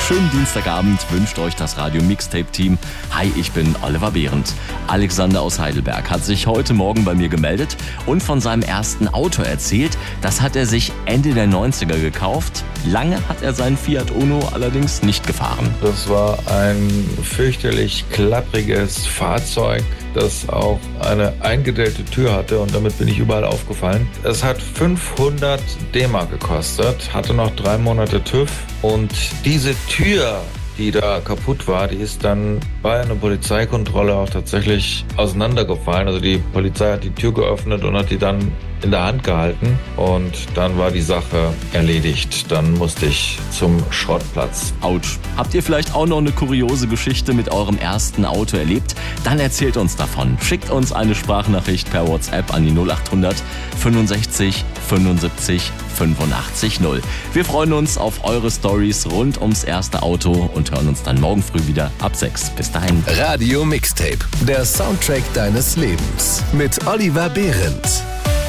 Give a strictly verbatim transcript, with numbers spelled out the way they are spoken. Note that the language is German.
schönen Dienstagabend wünscht euch das Radio Mixtape Team. Hi, ich bin Oliver Behrendt. Alexander aus Heidelberg hat sich heute Morgen bei mir gemeldet und von seinem ersten Auto erzählt. Das hat er sich Ende der neunziger gekauft. Lange hat er seinen Fiat Uno allerdings nicht gefahren. Das war ein fürchterlich klappriges Fahrzeug, das auch eine eingedellte Tür hatte und damit bin ich überall aufgefallen. Es hat fünfhundert D-Mark gekostet, hatte noch drei Monate TÜV und diese Tür, die da kaputt war, die ist dann bei einer Polizeikontrolle auch tatsächlich auseinandergefallen. Also die Polizei hat die Tür geöffnet und hat die dann in der Hand gehalten und dann war die Sache erledigt. Dann musste ich zum Schrottplatz. Autsch. Habt ihr vielleicht auch noch eine kuriose Geschichte mit eurem ersten Auto erlebt? Dann erzählt uns davon. Schickt uns eine Sprachnachricht per WhatsApp an die null acht hundert fünfundsechzig fünfundsiebzig fünfundachtzig null. Wir freuen uns auf eure Stories rund ums erste Auto und hören uns dann morgen früh wieder ab sechs. Bis dahin. Radio Mixtape, der Soundtrack deines Lebens mit Oliver Behrendt.